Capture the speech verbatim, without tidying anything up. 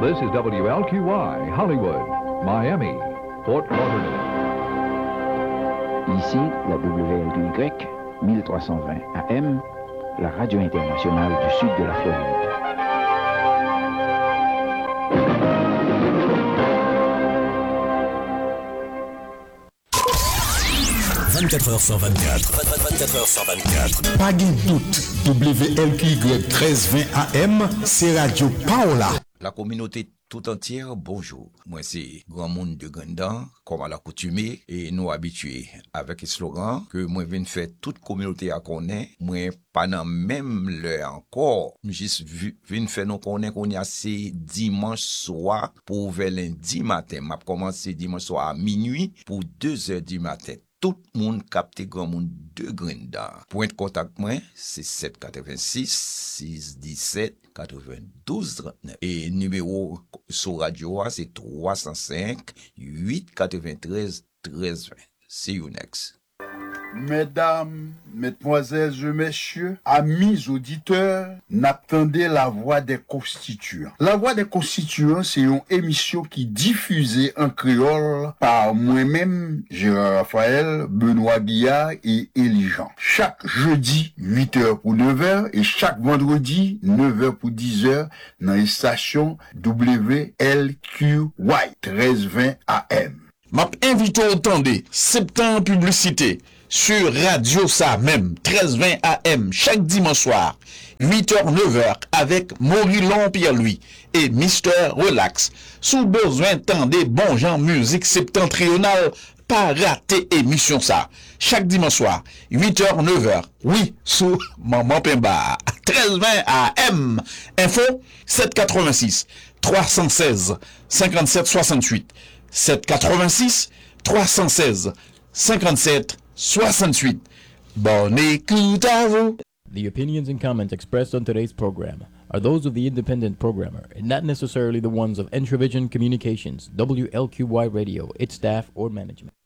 This is W L Q Y, Hollywood, Miami, Fort Lauderdale. Ici, la W L Q Y, mille trois cent vingt A M, la radio internationale du sud de la Floride. vingt-quatre heures sur vingt-quatre. vingt-quatre heures sur vingt-quatre. Pas de doute. W L Q Y treize vingt A M, c'est Radio Paola. La communauté tout entière, bonjour. Moi, c'est Grand Monde de Grandan, comme à l'accoutumée, et nous habitués avec le slogan que moi, viens faire toute communauté à connaître. Moi, pendant même l'heure encore, juste viens faire nous connaître qu'on y a c'est dimanche soir pour vers lundi matin. M'a commencé dimanche soir à minuit pour deux heures du matin. Tout le monde capte Grand Monde de Grandan. Point de contact, moi, c'est sept quatre-vingt-six, six dix-sept, quatre-vingt-douze trente-neuf. Et numéro sur radio, c'est trois cent cinq, huit quatre-vingt-treize, treize vingt. See you next. Mesdames, mesdemoiselles et messieurs, amis auditeurs, n'attendez la voix des constituants. La voix des constituants, c'est une émission qui diffusée en créole par moi-même, Gérard Raphaël, Benoît Guillard et Élie Jean. Chaque jeudi, huit heures pour neuf heures et chaque vendredi, neuf heures pour dix heures dans les stations W L Q Y treize vingt A M. M'a invité au temps de septembre publicité sur Radio Ça même, treize vingt A M, chaque dimanche soir, huit heures neuf heures, avec Morillon Pierre-Louis et Mister Relax. Sous besoin tant des bons gens musique septentrionale, pas rater émission ça. Chaque dimanche soir, huit heures neuf heures, oui, sous Maman Pemba, treize vingt A M. Info, sept quatre-vingt-six, trois cent seize, cinquante-sept soixante-huit. sept quatre-vingt-six, trois cent seize, cinquante-sept soixante-huit. Bonne écoute à vous. The opinions and comments expressed on today's program are those of the independent programmer and not necessarily the ones of Entravision Communications, W L Q Y Radio, its staff, or management.